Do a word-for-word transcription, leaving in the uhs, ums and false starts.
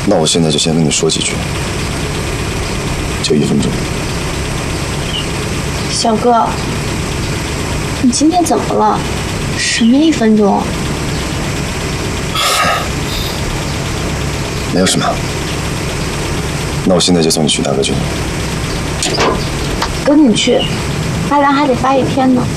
那我现在就先跟你说几句，就一分钟。 小哥，你今天怎么了？什么一分钟？ 没有什么。那我现在就送你去大哥酒店。 跟你去，阿良还得发一天呢。